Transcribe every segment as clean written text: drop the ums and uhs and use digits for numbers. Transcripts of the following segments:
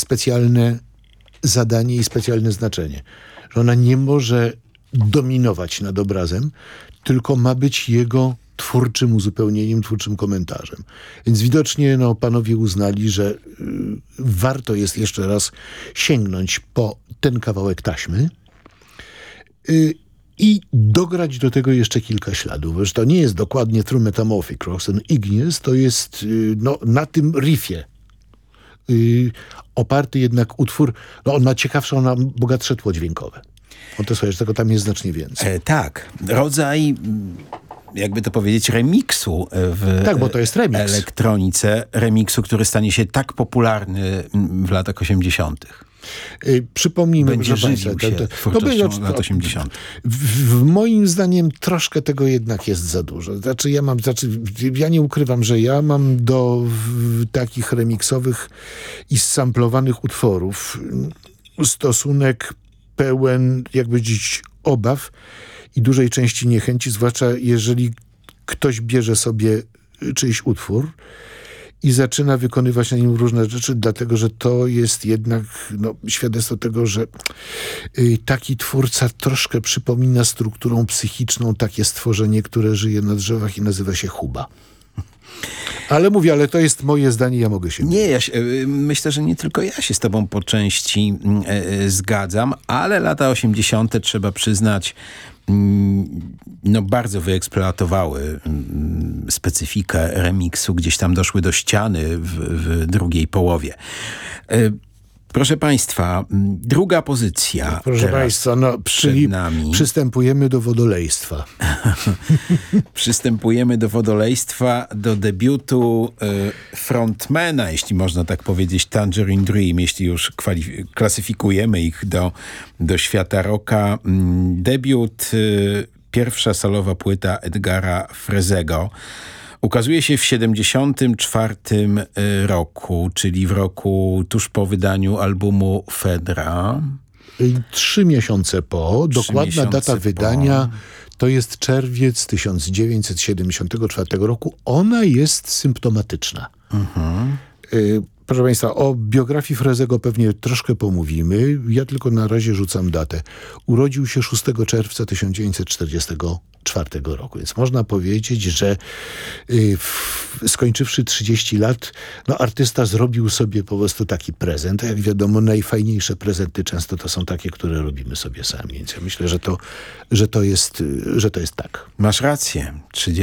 specjalne zadanie i specjalne znaczenie. Że ona nie może dominować nad obrazem, tylko ma być jego twórczym uzupełnieniem, twórczym komentarzem. Więc widocznie panowie uznali, że warto jest jeszcze raz sięgnąć po ten kawałek taśmy i dograć do tego jeszcze kilka śladów. Że to nie jest dokładnie Through Metamorphic Rocks and Igneous, to jest na tym riffie oparty jednak utwór, on ma ciekawsze, on ma bogatsze tło dźwiękowe. To słuchaj, tego tam jest znacznie więcej. Tak. Rodzaj, jakby to powiedzieć, remiksu w tak, bo to jest remix. Elektronice. Remiksu, który stanie się tak popularny w latach 80. Przypomnijmy, będzie żywił się twórczością lat 80. Moim zdaniem troszkę tego jednak jest za dużo. Ja nie ukrywam, że ja mam do takich remiksowych i zsamplowanych utworów stosunek pełen, jak powiedzieć, obaw i dużej części niechęci, zwłaszcza jeżeli ktoś bierze sobie czyjś utwór i zaczyna wykonywać na nim różne rzeczy, dlatego że to jest jednak świadectwo tego, że taki twórca troszkę przypomina strukturą psychiczną takie stworzenie, które żyje na drzewach i nazywa się Huba. Ale mówię, ale to jest moje zdanie, ja mogę się... Nie, myślę, że nie tylko ja się z tobą po części zgadzam, ale lata 80. trzeba przyznać, bardzo wyeksploatowały specyfikę remiksu, gdzieś tam doszły do ściany w drugiej połowie. Proszę państwa, druga pozycja. Proszę państwa, czyli nami. Przystępujemy do wodolejstwa. Przystępujemy do wodolejstwa, do debiutu frontmana, jeśli można tak powiedzieć, Tangerine Dream, jeśli już klasyfikujemy ich do świata rocka. Debiut, pierwsza solowa płyta Edgara Fresego. Ukazuje się w 74 roku, czyli w roku tuż po wydaniu albumu Fedra. 3 miesiące po. Dokładna data wydania to jest czerwiec 1974 roku. Ona jest symptomatyczna. Proszę państwa, o biografii Fresego pewnie troszkę pomówimy. Ja tylko na razie rzucam datę. Urodził się 6 czerwca 1944 roku. Więc można powiedzieć, że skończywszy 30 lat, artysta zrobił sobie po prostu taki prezent. A jak wiadomo, najfajniejsze prezenty często to są takie, które robimy sobie sami. Więc ja myślę, że to jest tak. Masz rację.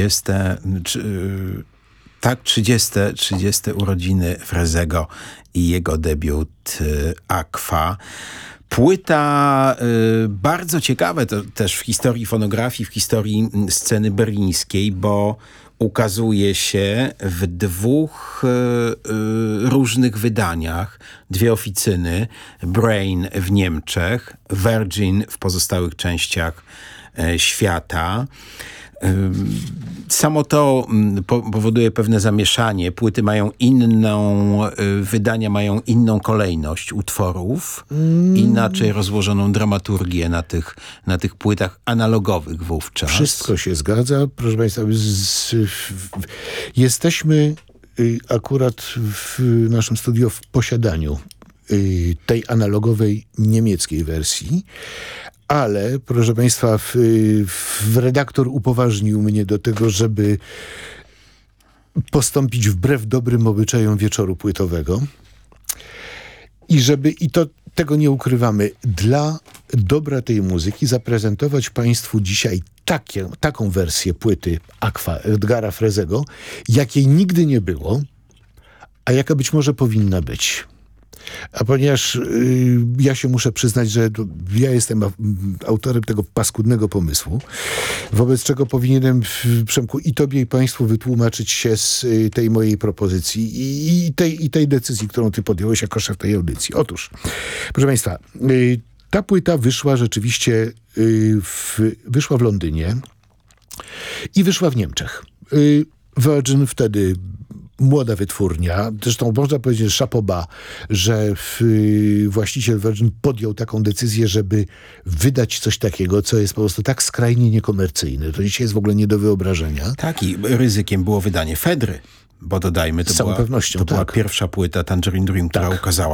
30 urodziny Fresego i jego debiut Aqua. Płyta bardzo ciekawe to też w historii fonografii, w historii sceny berlińskiej, bo ukazuje się w 2 różnych wydaniach. 2 oficyny. Brain w Niemczech, Virgin w pozostałych częściach świata. Samo to powoduje pewne zamieszanie. Płyty mają wydania mają inną kolejność utworów, inaczej rozłożoną dramaturgię na tych płytach analogowych wówczas. Wszystko się zgadza. Proszę państwa, jesteśmy akurat w naszym studio w posiadaniu tej analogowej niemieckiej wersji. Ale, proszę państwa, redaktor upoważnił mnie do tego, żeby postąpić wbrew dobrym obyczajom wieczoru płytowego i tego nie ukrywamy, dla dobra tej muzyki zaprezentować państwu dzisiaj taką wersję płyty Aqua Edgara Fresego, jakiej nigdy nie było, a jaka być może powinna być. A ponieważ ja się muszę przyznać, że ja jestem autorem tego paskudnego pomysłu, wobec czego powinienem, Przemku, i tobie, i państwu wytłumaczyć się z tej mojej propozycji i tej decyzji, którą ty podjąłeś jako szef tej audycji. Otóż, proszę państwa, ta płyta wyszła rzeczywiście, wyszła w Londynie i wyszła w Niemczech. Virgin wtedy młoda wytwórnia, zresztą można powiedzieć chapeau bas, że właściciel Virgin podjął taką decyzję, żeby wydać coś takiego, co jest po prostu tak skrajnie niekomercyjne. To dzisiaj jest w ogóle nie do wyobrażenia. Tak, i ryzykiem było wydanie Fedry, bo dodajmy, to była pierwsza płyta Tangerine Dream, która ukazała